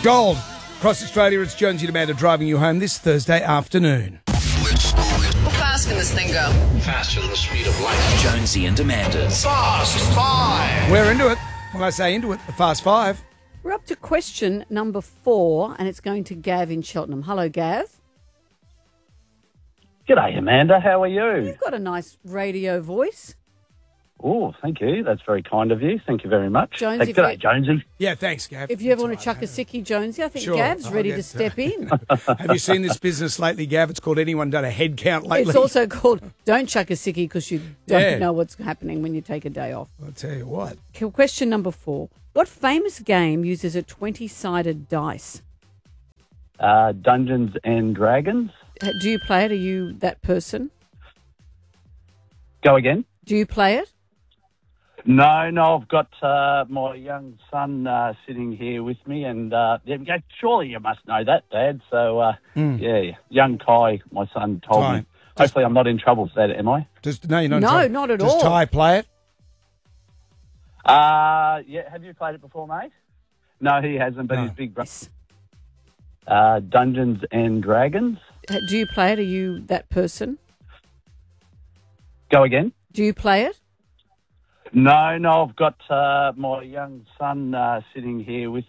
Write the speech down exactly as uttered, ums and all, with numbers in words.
Gold. Across Australia, it's Jonesy and Amanda driving you home this Thursday afternoon. How fast can this thing go? Faster than the speed of light. Jonesy and Amanda's Fast Five. We're into it. When I say into it, the Fast Five. We're up to question number four, and it's going to Gav in Cheltenham. Hello, Gav. G'day, Amanda. How are you? You've got a nice radio voice. Oh, thank you. That's very kind of you. Thank you very much. Jonesy, Hey, if g'day, you- Jonesy. Yeah, thanks, Gav. If you ever It's want to all chuck right, a sickie, Jonesy, I think Sure, Gav's I'll ready get to to- step in. Have you seen this business lately, Gav? It's called Anyone Done a Head Count lately? It's also called Don't Chuck a Sickie because you don't Yeah. know what's happening when you take a day off. I'll tell you what. Question number four. What famous game uses a twenty-sided dice? Uh, Dungeons and Dragons. Uh, Do you play it? Are you that person? Go again. Do you play it? No, no, I've got uh, my young son uh, sitting here with me, and uh, yeah, surely you must know that, Dad. So, uh, yeah, young Kai, my son, told Kai. me. Hopefully I'm not in trouble for that, am I? Does, no, you're not in No, trouble. not at Does all. Ty play it? Uh, yeah, have you played it before, mate? No, he hasn't, but No. his big brother. Uh, Dungeons and Dragons. Uh, Do you play it? Are you that person? Go again. Do you play it? No, no, I've got uh, my young son uh, sitting here with